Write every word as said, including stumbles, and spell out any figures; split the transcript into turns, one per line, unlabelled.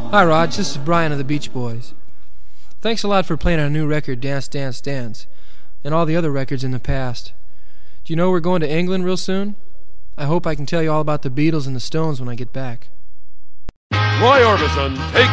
Hi, Raj. This is Brian of the Beach Boys. Thanks a lot for playing our new record, Dance, Dance, Dance, and all the other records in the past. Do you know we're going to England real soon? I hope I can tell you all about the Beatles and the Stones when I get back.
Roy Orbison, take